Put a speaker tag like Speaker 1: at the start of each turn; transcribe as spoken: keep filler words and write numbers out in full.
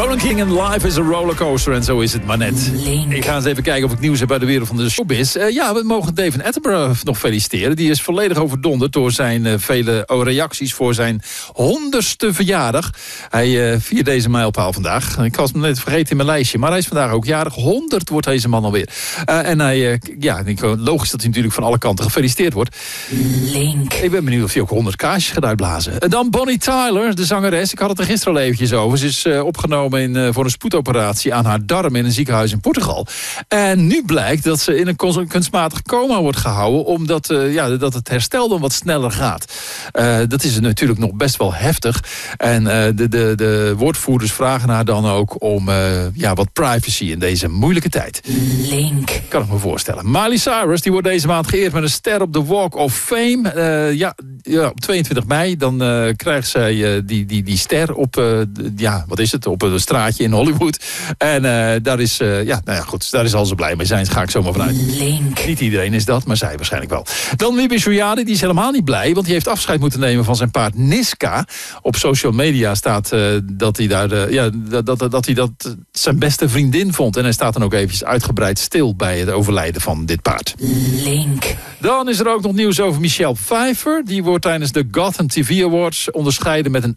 Speaker 1: Roland King en Life is a Rollercoaster. En zo is het maar net.
Speaker 2: Link.
Speaker 1: Ik ga eens even kijken of ik nieuws heb uit de wereld van de showbiz. Uh, ja, we mogen David Attenborough nog feliciteren. Die is volledig overdonderd door zijn uh, vele oh, reacties voor zijn honderdste verjaardag. Hij uh, viert deze mijlpaal vandaag. Ik was hem net vergeten in mijn lijstje. Maar hij is vandaag ook jarig. honderd wordt deze man alweer. Uh, en hij, uh, ja, logisch dat hij natuurlijk van alle kanten gefeliciteerd wordt.
Speaker 2: Link.
Speaker 1: Ik ben benieuwd of hij ook honderd kaarsjes gaat uitblazen. En dan Bonnie Tyler, de zangeres. Ik had het er gisteren al eventjes over. Ze is uh, opgenomen in, uh, voor een spoedoperatie aan haar darm in een ziekenhuis in Portugal. En nu blijkt dat ze in een kunstmatig coma wordt gehouden, omdat uh, ja, dat het herstel dan wat sneller gaat. Uh, dat is natuurlijk nog best wel heftig. En uh, de, de, de woordvoerders vragen haar dan ook om uh, ja, wat privacy in deze moeilijke tijd.
Speaker 2: Link.
Speaker 1: Kan ik me voorstellen. Miley Cyrus, die wordt deze maand geëerd met een ster op de Walk of Fame. Uh, ja, ja, op tweeëntwintig mei, dan uh, krijgt zij uh, die, die, die ster op, uh, ja, wat is het, op een straatje in Hollywood. En uh, daar is, uh, ja, nou ja, goed, daar is al zo blij mee zijn, ga ik zomaar vanuit.
Speaker 2: Link.
Speaker 1: Niet iedereen is dat, maar zij waarschijnlijk wel. Dan Wiebe Shoyade, die is helemaal niet blij, want die heeft afscheid moeten nemen van zijn paard Niska. Op social media staat uh, dat hij daar, uh, ja, dat, dat, dat hij dat zijn beste vriendin vond. En hij staat dan ook eventjes uitgebreid stil bij het overlijden van dit paard.
Speaker 2: Link.
Speaker 1: Dan is er ook nog nieuws over Michelle Pfeiffer. Die wordt tijdens de Gotham T V Awards onderscheiden met een